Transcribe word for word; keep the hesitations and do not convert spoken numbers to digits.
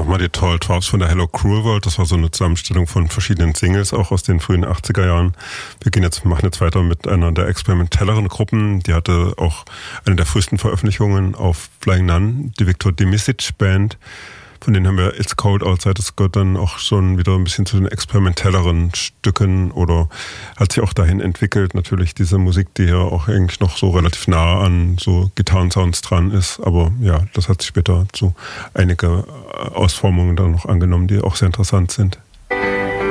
nochmal die Tall Twelves von der Hello Cruel World. Das war so eine Zusammenstellung von verschiedenen Singles, auch aus den frühen achtziger Jahren. Wir gehen jetzt, machen jetzt weiter mit einer der experimentelleren Gruppen. Die hatte auch eine der frühesten Veröffentlichungen auf Flying Nun, die Viktor Dimisic Band. Von denen haben wir It's Cold Outside. Das gehört dann auch schon wieder ein bisschen zu den experimentelleren Stücken oder hat sich auch dahin entwickelt. Natürlich diese Musik, die ja auch eigentlich noch so relativ nah an so Gitarrensounds dran ist. Aber ja, das hat sich später zu einige Ausformungen dann noch angenommen, die auch sehr interessant sind.